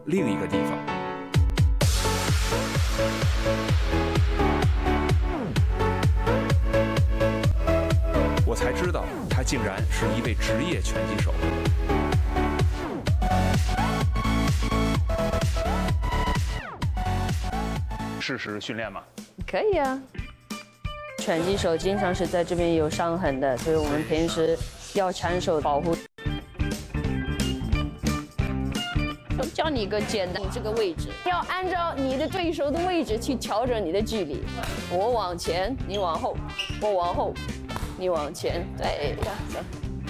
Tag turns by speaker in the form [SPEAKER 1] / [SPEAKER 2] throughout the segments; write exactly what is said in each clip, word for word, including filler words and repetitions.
[SPEAKER 1] 另一个地方。我才知道，他竟然是一位职业拳击手。试试训练吗？
[SPEAKER 2] 可以啊。拳击手经常是在这边有伤痕的，所以我们平时要缠手保护。教你一个简单，你这个位置要按照你的对手的位置去调整你的距离。我往前，你往后；我往后，你往前。对，这样子。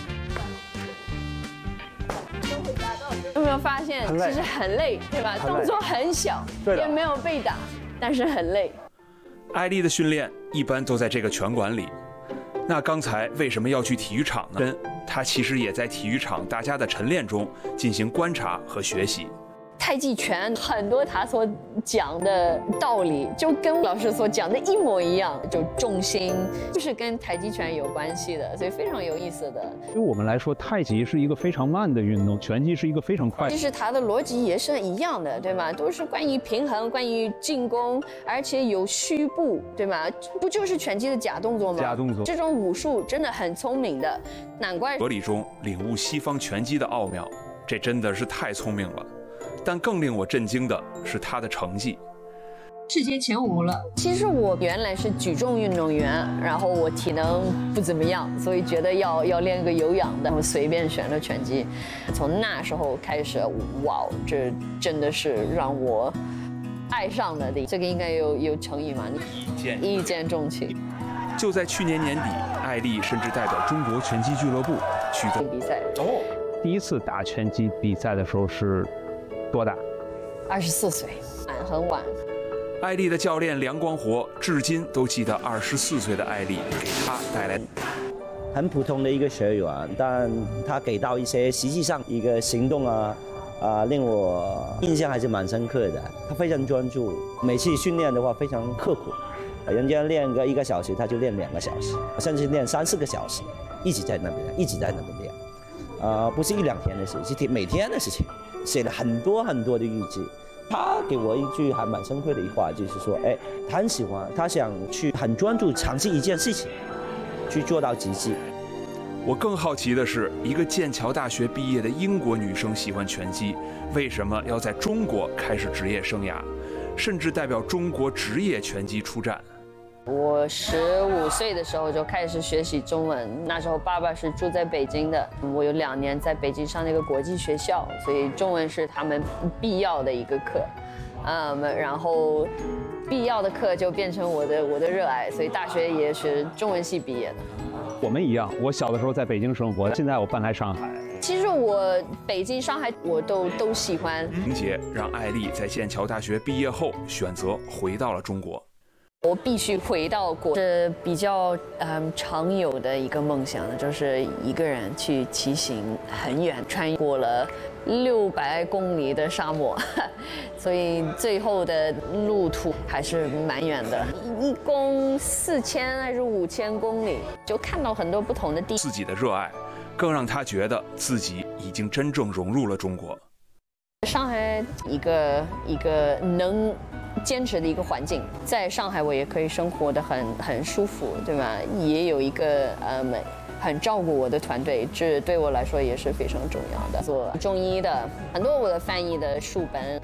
[SPEAKER 2] 有没有发现其实很累，对吧？动作很小，也没有被打，但是很累。
[SPEAKER 1] 艾丽的训练一般都在这个拳馆里。那刚才为什么要去体育场呢？她其实也在体育场大家的晨练中进行观察和学习。
[SPEAKER 2] 太极拳很多他所讲的道理就跟老师所讲的一模一样，就重心就是跟太极拳有关系的，所以非常有意思的。
[SPEAKER 3] 对我们来说，太极是一个非常慢的运动，拳击是一个非常快的。
[SPEAKER 2] 其实它的逻辑也是一样的，对吗？都是关于平衡，关于进攻，而且有虚步，对吗？不就是拳击的假动作吗？
[SPEAKER 3] 假动作。
[SPEAKER 2] 这种武术真的很聪明的，难怪。
[SPEAKER 1] 合理中领悟西方拳击的奥妙，这真的是太聪明了。但更令我震惊的是他的成绩，
[SPEAKER 4] 世界前五了。
[SPEAKER 2] 其实我原来是举重运动员，然后我体能不怎么样，所以觉得要要练个有氧的，我随便选了拳击。从那时候开始，哇，这真的是让我爱上了的。这个应该有有成语嘛？
[SPEAKER 1] 一见
[SPEAKER 2] 一见钟情。
[SPEAKER 1] 就在去年年底，艾丽甚至代表中国拳击俱乐部去做
[SPEAKER 2] 比赛。
[SPEAKER 1] 哦，
[SPEAKER 3] 第一次打拳击比赛的时候是多大？
[SPEAKER 2] 二十四岁，很晚。
[SPEAKER 1] 艾丽的教练梁光活至今都记得二十四岁的艾丽给他带来
[SPEAKER 5] 很普通的一个学员，但他给到一些实际上一个行动啊啊，令我印象还是蛮深刻的。他非常专注，每次训练的话非常刻苦，人家练个一个小时，他就练两个小时，甚至练三四个小时，一直在那边，一直在那边练。啊、呃，不是一两天的事，是每天的事情。写了很多很多的日记，他给我一句还蛮深刻的一话，就是说，哎，他很喜欢，他想去很专注尝试一件事情，去做到极致。
[SPEAKER 1] 我更好奇的是，一个剑桥大学毕业的英国女生喜欢拳击，为什么要在中国开始职业生涯，甚至代表中国职业拳击出战？
[SPEAKER 2] 我十五岁的时候就开始学习中文，那时候爸爸是住在北京的，我有两年在北京上那个国际学校，所以中文是他们必要的一个课，嗯，然后必要的课就变成我的我的热爱，所以大学也是中文系毕业的。
[SPEAKER 3] 我们一样，我小的时候在北京生活，现在我搬来上海。
[SPEAKER 2] 其实我北京、上海我都都喜欢。
[SPEAKER 1] 情节让艾丽在剑桥大学毕业后选择回到了中国。
[SPEAKER 2] 我必须回到国，是比较嗯常有的一个梦想，就是一个人去骑行很远，穿过了六百公里的沙漠，所以最后的路途还是蛮远的，一共四千还是五千公里，就看到很多不同的地。
[SPEAKER 1] 自己的热爱，更让他觉得自己已经真正融入了中国。
[SPEAKER 2] 上海一个一个能坚持的一个环境，在上海我也可以生活得很很舒服，对吧？也有一个嗯很照顾我的团队，这对我来说也是非常重要的。做中医的很多我的翻译的书本，